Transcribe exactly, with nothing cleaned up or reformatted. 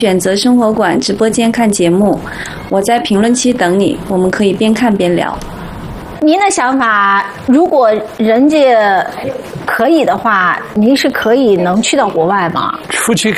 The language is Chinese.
选择生活馆直播间看节目，我在评论区等你，我们可以边看边聊。 您的想法，如果人家可以的话，您是可以能去到国外吗？ 出去